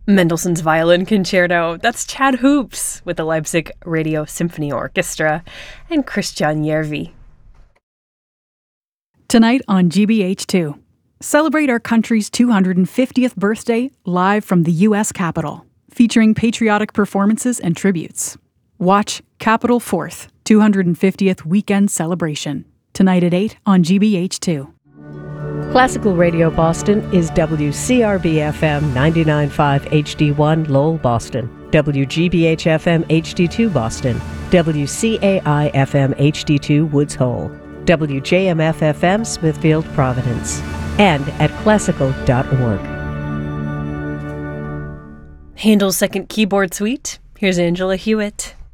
Mendelssohn's Violin Concerto. That's Chad Hoops with the Leipzig Radio Symphony Orchestra and Christian Järvi. Tonight on GBH2, celebrate our country's 250th birthday live from the U.S. Capitol, featuring patriotic performances and tributes. Watch Capitol 4th, 250th Weekend Celebration, tonight at 8 on GBH2. Classical Radio Boston is WCRB-FM 99.5 HD1 Lowell, Boston, WGBH-FM HD2 Boston, WCAI-FM HD2 Woods Hole, WJMF-FM Smithfield, Providence, and at classical.org. Handel's Second Keyboard Suite. Here's Angela Hewitt.